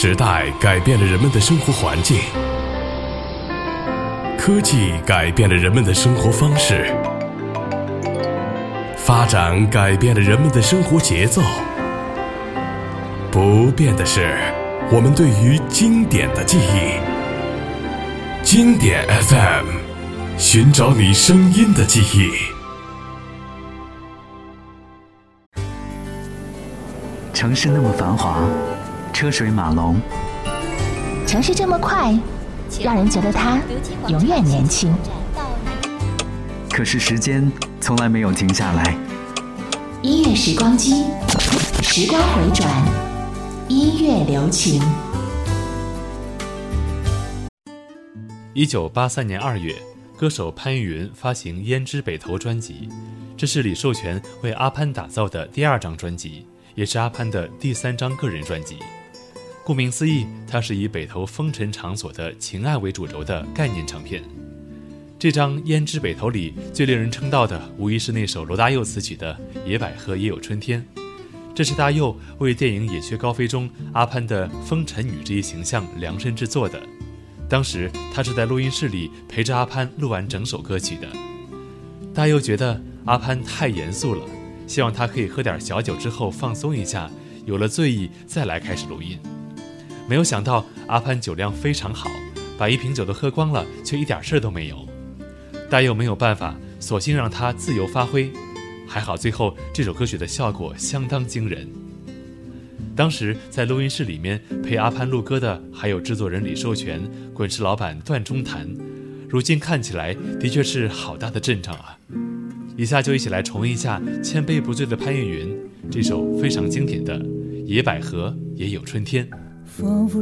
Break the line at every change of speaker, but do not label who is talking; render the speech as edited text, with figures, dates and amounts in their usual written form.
时代改变了人们的生活环境，科技改变了人们的生活方式，发展改变了人们的生活节奏。不变的是我们对于经典的记忆。经典 FM， 寻找你声音的记忆。
城市那么繁华，车水马龙，
城市这么快，让人觉得它永远年轻。
可是时间从来没有停下来。
音乐时光机，时光回转，音乐留情。
1983年2月，歌手潘越云发行《胭脂北头》专辑，这是李寿全为阿潘打造的第2张专辑，也是阿潘的第3张个人专辑。顾名思义，它是以北头风尘场所的情爱为主轴的概念唱片。这张《胭脂北头》里最令人称道的，无疑是那首罗大佑词曲的《野百合也有春天》。这是大佑为电影《野雀高飞》中阿潘的风尘女这一形象量身制作的。当时他是在录音室里陪着阿潘录完整首歌曲的。大佑觉得阿潘太严肃了，希望他可以喝点小酒之后放松一下，有了醉意再来开始录音。没有想到阿潘酒量非常好，把1瓶酒都喝光了，却一点事都没有。大佑没有办法，索性让他自由发挥。还好最后这首歌曲的效果相当惊人。当时在录音室里面陪阿潘录歌的还有制作人李寿全、滚石老板段中谈，如今看起来的确是好大的阵仗啊！以下就一起来重温一下千杯不醉的潘越云这首非常经典的《野百合也有春天》。